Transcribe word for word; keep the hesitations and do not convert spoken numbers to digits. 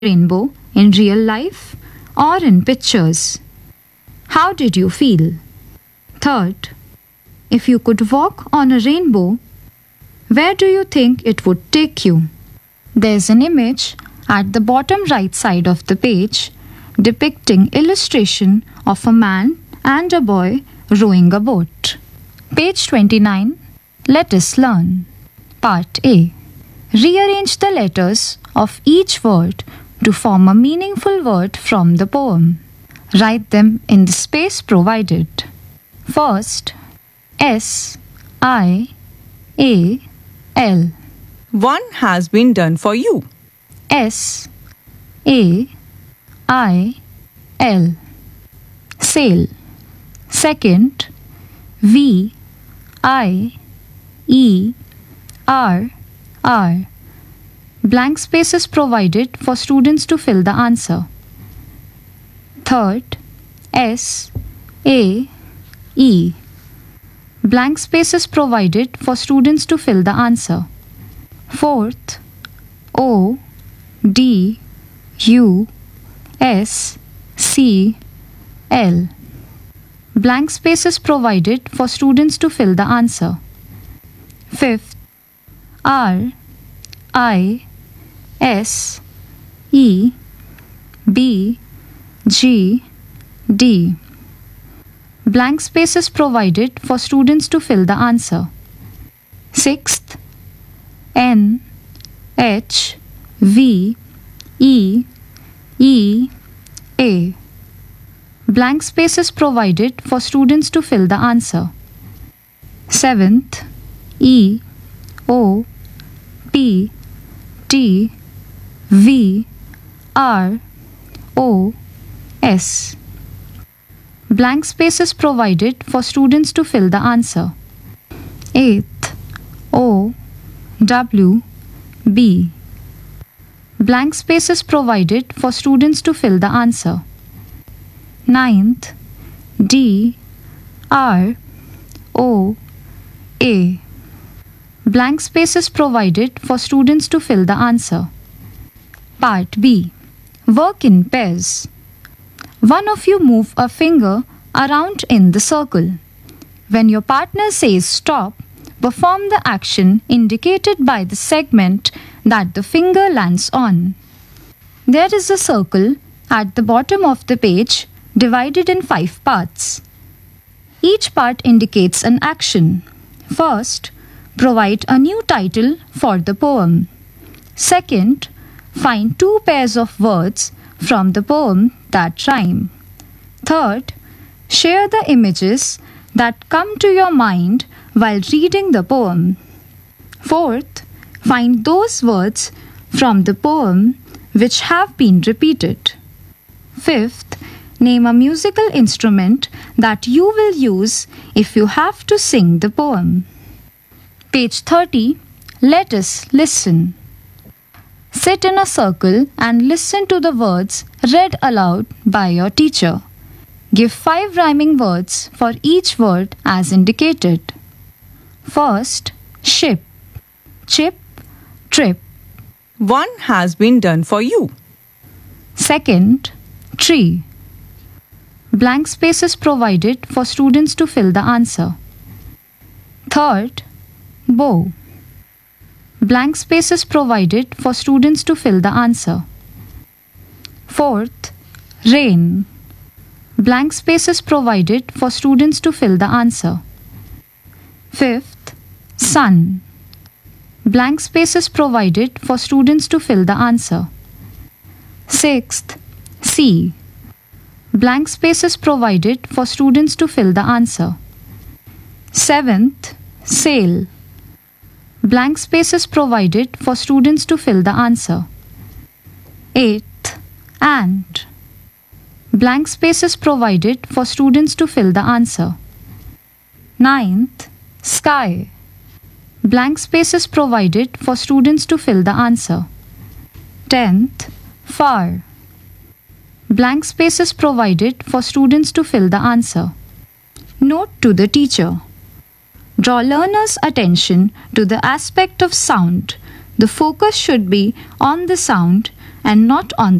rainbow in real life or in pictures? How did you feel? Third, if you could walk on a rainbow, where do you think it would take you? There's an image at the bottom right side of the page depicting illustration of a man and a boy rowing a boat. Page twenty-nine. Let us learn. Part A. Rearrange the letters of each word to form a meaningful word from the poem. Write them in the space provided. First, S I A L. One has been done for you. S A I L. Sail. Second, V I E R R. Blank spaces provided for students to fill the answer. Third, S A E. Blank spaces provided for students to fill the answer. Fourth, O D U S C L. Blank spaces provided for students to fill the answer. Fifth, R I S E B G D. Blank spaces provided for students to fill the answer. Sixth, N H V E E A. Blank spaces provided for students to fill the answer. Seventh, E O P T V R O S. Blank spaces provided for students to fill the answer. Eighth, O W B. Blank spaces provided for students to fill the answer. Ninth, D R O A. Blank spaces provided for students to fill the answer. Part B. Work in pairs. One of you move a finger around in the circle. When your partner says stop, perform the action indicated by the segment that the finger lands on. There is a circle at the bottom of the page divided in five parts. Each part indicates an action. First, provide a new title for the poem. Second, find two pairs of words from the poem that rhyme. Third, share the images that come to your mind while reading the poem. Fourth, find those words from the poem which have been repeated. Fifth, name a musical instrument that you will use if you have to sing the poem. Page thirty. Let us listen. Sit in a circle and listen to the words read aloud by your teacher. Give five rhyming words for each word as indicated. First, ship. Chip, trip. One has been done for you. Second, tree. Blank spaces provided for students to fill the answer. Third, bow. Blank spaces provided for students to fill the answer. Fourth, rain. Blank spaces provided for students to fill the answer. Fifth, sun. Blank spaces provided for students to fill the answer. Sixth, sea. Blank spaces provided for students to fill the answer. Seventh, sail. Blank spaces provided for students to fill the answer. Eighth, ant. Blank spaces provided for students to fill the answer. Ninth, sky. Blank spaces provided for students to fill the answer. Tenth, far. Blank spaces provided for students to fill the answer. Note to the teacher. Draw learners' attention to the aspect of sound. The focus should be on the sound and not on